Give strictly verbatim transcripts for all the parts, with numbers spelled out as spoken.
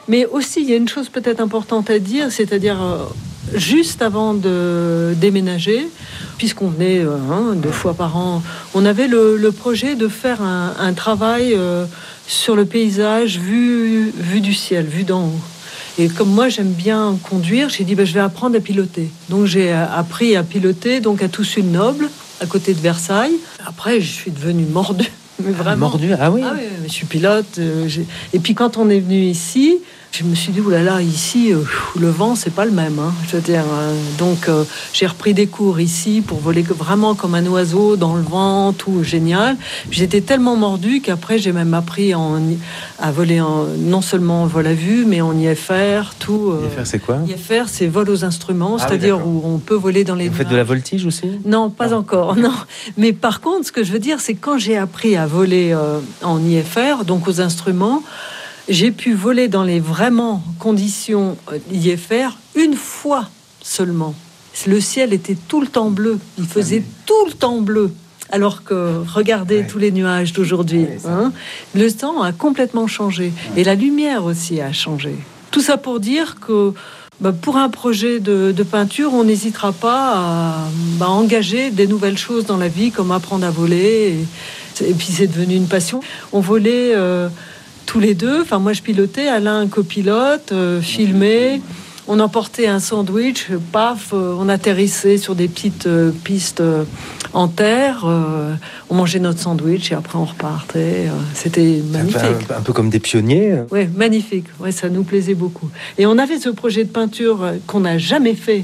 Mais aussi, il y a une chose peut-être importante à dire, c'est-à-dire euh, juste avant de déménager, puisqu'on venait euh, hein, deux fois par an, on avait le, le projet de faire un, un travail euh, sur le paysage vu, vu du ciel, vu d'en haut. Et comme moi, j'aime bien conduire, j'ai dit, ben, je vais apprendre à piloter. Donc, j'ai appris à piloter donc à Toussus-le-Noble, à côté de Versailles. Après, je suis devenue mordue. Mais vraiment. Mordu, ah oui. Ah oui, je suis pilote. Euh, j'ai... Et puis, quand on est venu ici, je me suis dit, oulala, ici, euh, le vent, c'est pas le même. Hein, je veux dire, euh, donc, euh, j'ai repris des cours ici pour voler vraiment comme un oiseau dans le vent, tout génial. J'étais tellement mordue qu'après, j'ai même appris en, à voler en, non seulement en vol à vue, mais en I F R, tout. Euh, I F R, c'est quoi ? I F R, c'est vol aux instruments, ah, c'est-à-dire oui, où on peut voler dans les. Vous faites de la voltige aussi ? Non, pas non. encore, non. Mais par contre, ce que je veux dire, c'est quand j'ai appris à voler euh, en I F R, donc aux instruments, j'ai pu voler dans les vraiment conditions I F R une fois seulement. Le ciel était tout le temps bleu. Il faisait tout le temps bleu. Alors que, regardez ouais. tous les nuages d'aujourd'hui. Ouais, hein, le temps a complètement changé. Ouais. Et la lumière aussi a changé. Tout ça pour dire que bah, pour un projet de, de peinture, on n'hésitera pas à bah, engager des nouvelles choses dans la vie, comme apprendre à voler. Et, et puis c'est devenu une passion. On volait... Euh, tous les deux, enfin moi je pilotais, Alain copilote, euh, filmait, on emportait un sandwich, paf, euh, on atterrissait sur des petites euh, pistes euh, en terre, euh, on mangeait notre sandwich et après on repartait, euh, c'était magnifique. Un, un, un peu comme des pionniers. Oui, magnifique, ouais, ça nous plaisait beaucoup. Et on avait ce projet de peinture qu'on n'a jamais fait.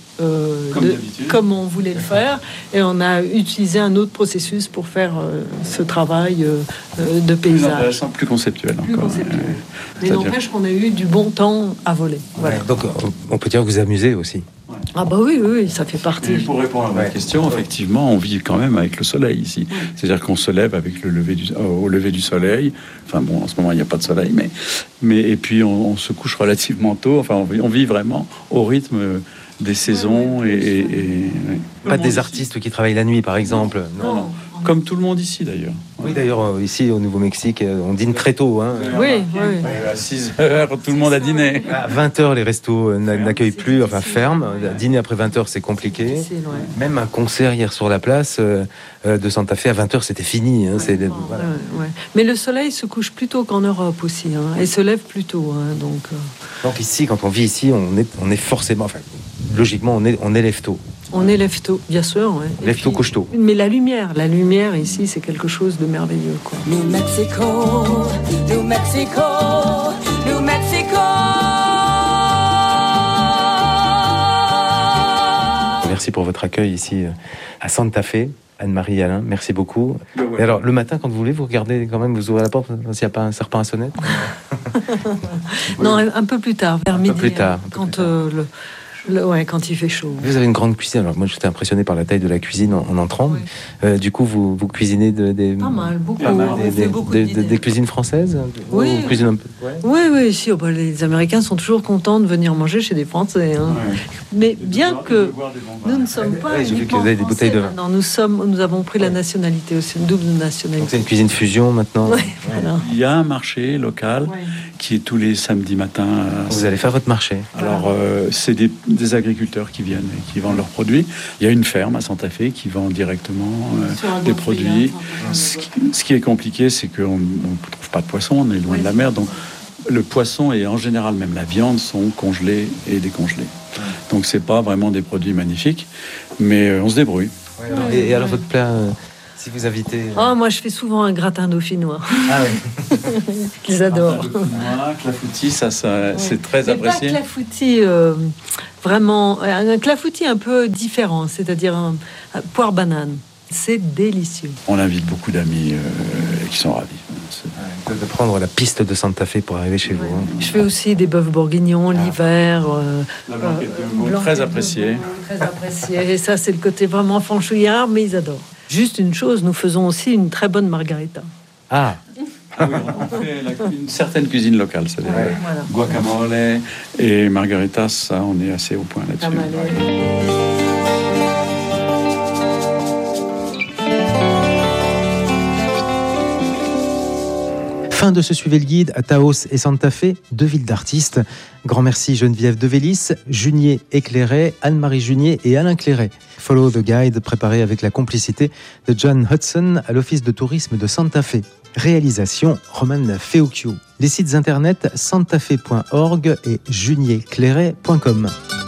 Euh, comme, de, comme on voulait le faire, et on a utilisé un autre processus pour faire euh, ce travail euh, de paysage. Plus intéressant, plus conceptuel plus encore. Conceptuel. Euh, Mais n'empêche qu'on a eu du bon temps à voler. Voilà. Ouais, donc on peut dire que vous amusez aussi. Ouais. Ah bah oui, oui, ça fait partie. Et pour répondre à votre ouais. question, effectivement, on vit quand même avec le soleil ici. Ouais. C'est-à-dire qu'on se lève avec le lever du, au lever du soleil. Enfin bon, en ce moment il n'y a pas de soleil, mais mais et puis on, on se couche relativement tôt. Enfin, on vit, on vit vraiment au rythme des saisons ouais, ouais, et, et, et pas des artistes ici qui travaillent la nuit, par exemple. Non, non, non. Comme tout le monde ici, d'ailleurs. Oui, d'ailleurs, ici, au Nouveau-Mexique, on dîne très tôt. Hein. Oui, oui. À six heures, tout le monde a dîné. À vingt heures, les restos n'accueillent plus, enfin, ferment. Dîner après vingt heures, c'est compliqué. Même un concert hier sur la place euh, de Santa Fe, à vingt heures, c'était fini. Hein. C'est, ouais, voilà. ouais, ouais. Mais le soleil se couche plus tôt qu'en Europe aussi, hein, et se lève plus tôt. Hein, donc, euh... donc ici, quand on vit ici, on est, on est forcément... Enfin, logiquement, on, est, on élève tôt. On élève tôt, bien sûr. Ouais. Lève tôt, couche tôt. Mais la lumière, la lumière ici, c'est quelque chose de merveilleux, quoi. New Mexico, New Mexico, New Mexico. Merci pour votre accueil ici à Santa Fe. Anne-Marie Alain, merci beaucoup. Ouais. Et alors, le matin, quand vous voulez, vous regardez quand même, vous ouvrez la porte s'il n'y a pas un serpent à sonnette. Non, un peu plus tard, vers un midi. Peu plus tard. Quand plus tard. Euh, le... Le, ouais, quand il fait chaud. Vous avez une grande cuisine. Alors moi, j'étais impressionné par la taille de la cuisine en, en entrant. Oui. Euh, du coup, vous, vous cuisinez de, des... Pas mal, beaucoup. Pas mal, des, des, beaucoup de des, des cuisines françaises. Oui. Ou cuisine un peu... ouais. Oui, oui. Si, oh, bah, les Américains sont toujours contents de venir manger chez des Français. Hein. Ouais. Mais bien boire, que nous ne sommes pas ouais, uniquement des bouteilles de vin. Non, nous sommes, nous avons pris la nationalité aussi, une double nationalité. Donc c'est une cuisine fusion maintenant. Ouais, ouais. Voilà. Il y a un marché local ouais. qui est tous les samedis matins. Vous allez faire votre marché. Alors euh, c'est des, des agriculteurs qui viennent et qui vendent leurs produits. Il y a une ferme à Santa Fe qui vend directement euh, des produits. Ce qui, ce qui est compliqué, c'est qu'on ne trouve pas de poisson, on est loin oui. de la mer, donc le poisson et en général même la viande sont congelés et décongelés. Donc c'est pas vraiment des produits magnifiques, mais euh, on se débrouille. Ouais, alors, et, et alors votre plat, euh, si vous invitez... Oh, moi je fais souvent un gratin dauphinois. Ah oui. Qu'ils adorent. Moi, clafoutis, ça, ça ouais. c'est très mais apprécié. Pas clafoutis, euh, vraiment, un clafoutis un peu différent, c'est-à-dire un, un poire banane. C'est délicieux. On invite beaucoup d'amis euh, qui sont ravis. De, de prendre la piste de Santa Fe pour arriver chez ouais. vous. Hein. Je fais aussi des bœufs bourguignons ah. l'hiver. Euh, la blanquette de veau, euh, très apprécié. Très apprécié. Et ça, c'est le côté vraiment franchouillard, mais ils adorent. Juste une chose, nous faisons aussi une très bonne margarita. Ah. Ah oui, on fait la, une certaine cuisine locale, c'est-à-dire ouais, voilà. guacamole et margarita, ça, on est assez au point là-dessus. Fin de ce Suivez le Guide à Taos et Santa Fe, deux villes d'artistes. Grand merci Geneviève Devélis, Junier Éclairé, Anne-Marie Junier et Alain Clairet. Follow the Guide préparé avec la complicité de John Hudson à l'Office de tourisme de Santa Fe. Réalisation Roman Feocchio. Les sites internet santafe point org et junierclairet point com.